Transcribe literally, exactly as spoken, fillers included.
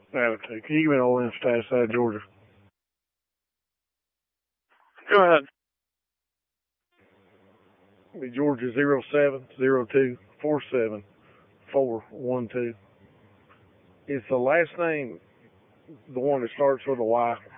Attitude. Can you give me an old in stats out of Georgia? Go ahead. Be Georgia zero seven zero two four seven four one two. It's the last name, the one that starts with a Y.